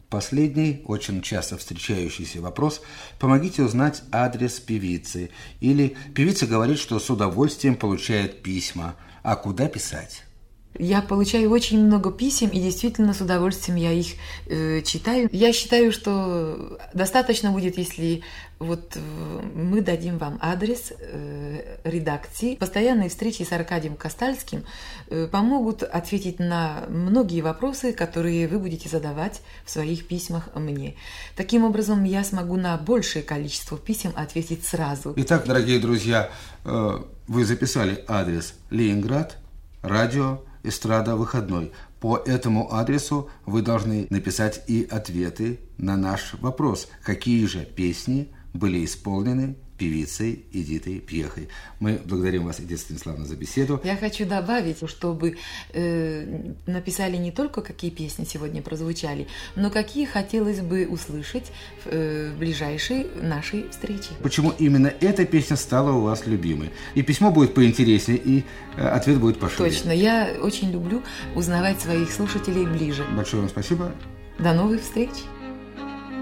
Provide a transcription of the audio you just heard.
Последний, очень часто встречающийся вопрос – помогите узнать адрес певицы. Или певица говорит, что с удовольствием получает письма. А куда писать? Я получаю очень много писем, и действительно с удовольствием я их читаю. Я считаю, что достаточно будет, если мы дадим вам адрес редакции. Постоянные встречи с Аркадием Костальским помогут ответить на многие вопросы, которые вы будете задавать в своих письмах мне. Таким образом, я смогу на большее количество писем ответить сразу. Итак, дорогие друзья, вы записали адрес Ленинград, радио «Эстрада выходной». По этому адресу вы должны написать и ответы на наш вопрос. Какие же песни были исполнены певицей Эдитой Пьехой? Мы благодарим вас, Эдита Станиславовна, за беседу. Я хочу добавить, чтобы написали не только, какие песни сегодня прозвучали, но какие хотелось бы услышать в ближайшей нашей встрече. Почему именно эта песня стала у вас любимой? И письмо будет поинтереснее, и ответ будет пошире. Точно. Я очень люблю узнавать своих слушателей ближе. Большое вам спасибо. До новых встреч.